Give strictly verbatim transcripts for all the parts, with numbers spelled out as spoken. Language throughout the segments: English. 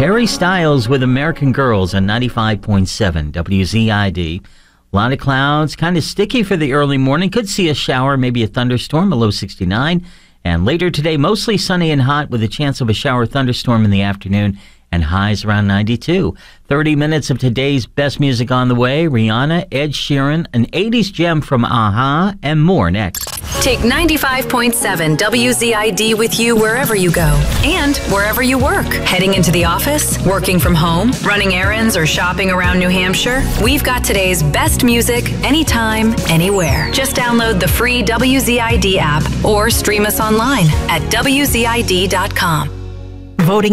Harry Styles with American Girls on ninety-five point seven W Z I D. A lot of clouds, kind of sticky for the early morning. Could see a shower, maybe a thunderstorm, a low sixty-nine. And later today, mostly sunny and hot with a chance of a shower thunderstorm in the afternoon and highs around ninety-two. thirty minutes of today's best music on the way. Rihanna, Ed Sheeran, an eighties gem from A-ha, and more next. Take ninety-five point seven W Z I D with you wherever you go and wherever you work. Heading into the office, working from home, running errands, or shopping around New Hampshire, we've got today's best music anytime, anywhere. Just download the free W Z I D app or stream us online at W Z I D dot com. Voting.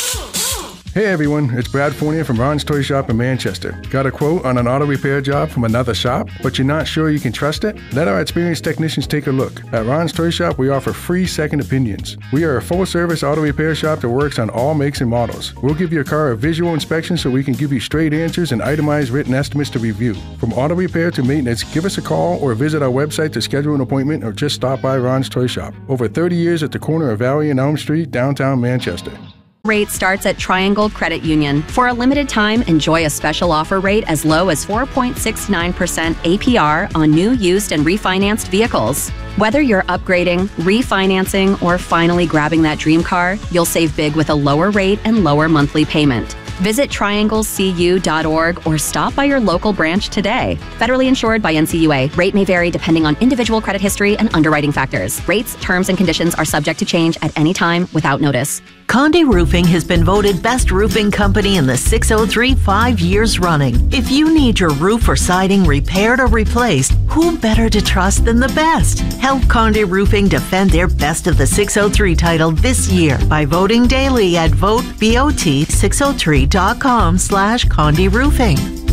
Hey everyone, it's Brad Fournier from Ron's Toy Shop in Manchester. Got a quote on an auto repair job from another shop, but you're not sure you can trust it? Let our experienced technicians take a look. At Ron's Toy Shop, we offer free second opinions. We are a full-service auto repair shop that works on all makes and models. We'll give your car a visual inspection so we can give you straight answers and itemized written estimates to review. From auto repair to maintenance, give us a call or visit our website to schedule an appointment or just stop by Ron's Toy Shop. Over thirty years at the corner of Valley and Elm Street, downtown Manchester. Rate starts at Triangle Credit Union. For a limited time, enjoy a special offer rate as low as four point six nine percent A P R on new, used, and refinanced vehicles. Whether you're upgrading, refinancing, or finally grabbing that dream car, you'll save big with a lower rate and lower monthly payment. Visit triangle c u dot org or stop by your local branch today. Federally insured by N C U A. Rate may vary depending on individual credit history and underwriting factors. Rates, terms, and conditions are subject to change at any time without notice. Conde Roofing has been voted Best Roofing Company in the six oh three five years running. If you need your roof or siding repaired or replaced, who better to trust than the best? Help Conde Roofing defend their Best of the six oh three title this year by voting daily at vote bot six oh three dot com slash Conde Roofing.